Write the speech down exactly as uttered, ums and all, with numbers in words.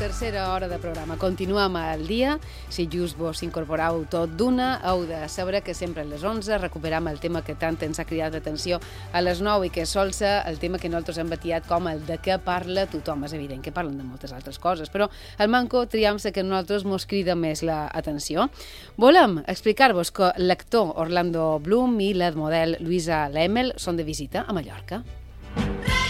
tercera hora de programa. Continuem al dia. Si just vos incorporeu tot d'una, heu de saber que sempre a les onze recuperam el tema que tant ens ha cridat l'atenció a les nou i que sol ser el tema que nosaltres hem batiat com el de què parla tothom. És evident que parlen de moltes altres coses, però al manco triam la que a nosaltres mos crida més l'atenció. Volem explicar-vos que l'actor Orlando Bloom i la model Luisa Lemmel són de visita a Mallorca.